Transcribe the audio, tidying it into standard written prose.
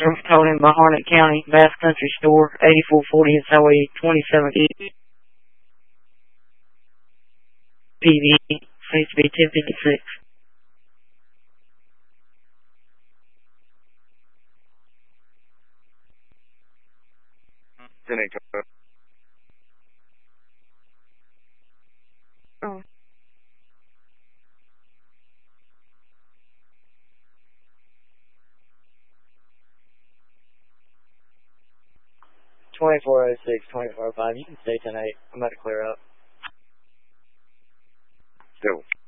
service called in by Harnett County Bass Country Store, 8440 East Highway 27 East. PV seems to be 1056. Oh. 2406, 2405. You can stay tonight. I'm about to clear up. Yo.